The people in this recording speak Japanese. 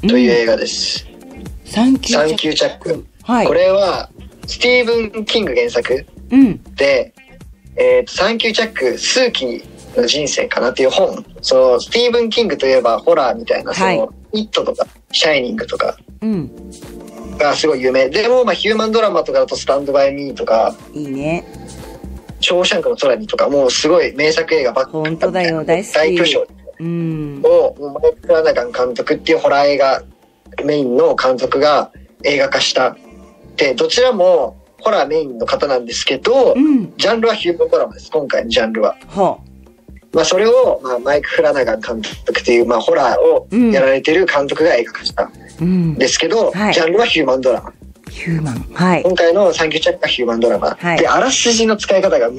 という映画です。 サンキューチャック。 はい。 これはスティーブン・キング原作で、サンキューチャック数奇の人生かなっていう本。そのスティーブン・キングといえばホラーみたいな、そのイットとかシャイニングとかがすごい有名。でもヒューマンドラマとかだとスタンドバイミーとか、 いいね。 ショーシャンクの空にとか、もうすごい名作映画ばっかり。 本当だよ、大好き。 大巨匠をマイク・フラナガン監督っていうホラー映画メインの監督が映画化したで、どちらもホラーメインの方なんですけど、ジャンルはヒューマンドラマです。今回のジャンルは。それを、マイク・フラナガン監督っていう、ホラーをやられてる監督が映画化したんですけど、ジャンルはヒューマンドラマ。 ヒューマン。はい。 今回のサンキューチャックはヒューマンドラマ。で、あらすじの使い方が